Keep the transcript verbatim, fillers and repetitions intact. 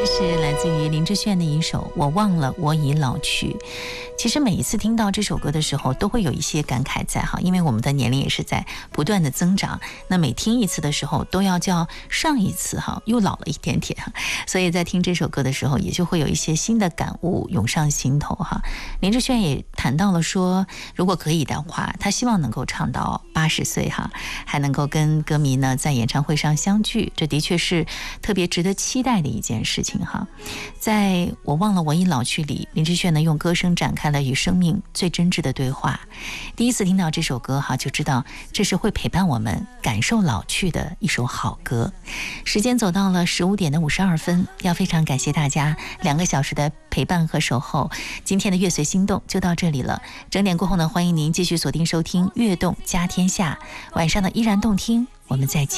这是来自于林志炫的一首《我忘了我已老去》。其实每一次听到这首歌的时候，都会有一些感慨在哈，因为我们的年龄也是在不断的增长，那每听一次的时候，都要叫上一次哈，又老了一点点，所以在听这首歌的时候，也就会有一些新的感悟涌上心头哈。林志炫也谈到了说，如果可以的话，他希望能够唱到八十岁哈，还能够跟歌迷呢在演唱会上相聚，这的确是特别值得期待的一件事情哈。在我忘了我已老去里，林志炫呢用歌声展开了与生命最真挚的对话。第一次听到这首歌哈，就知道这是会陪伴我们感受老去的一首好歌。时间走到了十五点的五十二分，要非常感谢大家两个小时的陪伴和守候。今天的乐随心动就到这里了，整点过后呢，欢迎您继续锁定收听《悦动加天下》，晚上的依然动听，我们再见。